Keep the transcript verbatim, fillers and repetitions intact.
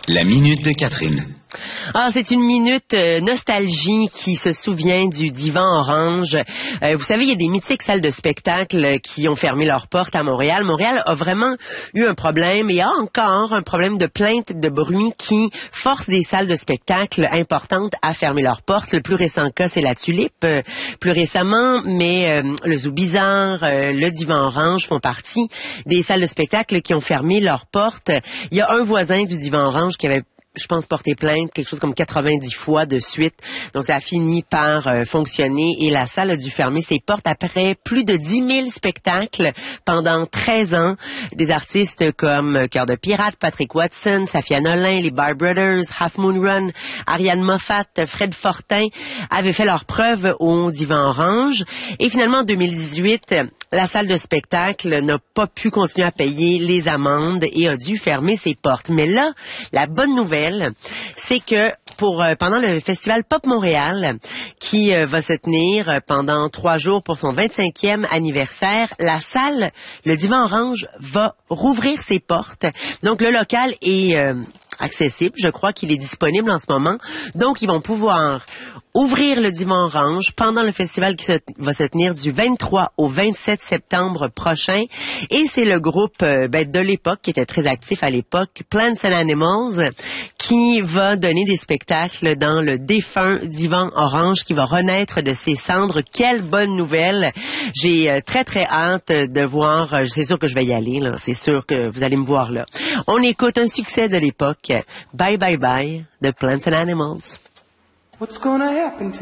La minute de Catherine. Ah, c'est une minute euh, nostalgie qui se souvient du Divan Orange. Euh, vous savez, il y a des mythiques salles de spectacle qui ont fermé leurs portes à Montréal. Montréal a vraiment eu un problème et a encore un problème de plainte de bruit qui force des salles de spectacle importantes à fermer leurs portes. Le plus récent cas, c'est la Tulipe. Euh, plus récemment, mais euh, le Zoo Bizarre, euh, le Divan Orange font partie des salles de spectacle qui ont fermé leurs portes. Il y a un voisin du Divan Orange qui avait je pense, porter plainte quelque chose comme quatre-vingt-dix fois de suite. Donc, ça a fini par euh, fonctionner et la salle a dû fermer ses portes après plus de dix mille spectacles pendant treize ans. Des artistes comme Cœur de Pirate, Patrick Watson, Safia Nolin, les Bar Brothers, Half Moon Run, Ariane Moffat, Fred Fortin avaient fait leurs preuves au Divan Orange. Et finalement, en deux mille dix-huit, la salle de spectacle n'a pas pu continuer à payer les amendes et a dû fermer ses portes. Mais là, la bonne nouvelle, c'est que pour euh, pendant le festival Pop Montréal, qui euh, va se tenir euh, pendant trois jours pour son vingt-cinquième anniversaire, la salle, le Divan Orange, va rouvrir ses portes. Donc le local est euh, accessible. Je crois qu'il est disponible en ce moment. Donc, ils vont pouvoir ouvrir le Divan Orange pendant le festival qui se, va se tenir du vingt-trois au vingt-sept septembre prochain. Et c'est le groupe euh, ben, de l'époque, qui était très actif à l'époque, Plants and Animals, qui va donner des spectacles dans le défunt Divan Orange qui va renaître de ses cendres. Quelle bonne nouvelle! J'ai euh, très, très hâte de voir. Euh, c'est sûr que je vais y aller, là. C'est sûr que vous allez me voir là. On écoute un succès de l'époque. Bye Bye Bye de Plants and Animals. What's gonna happen to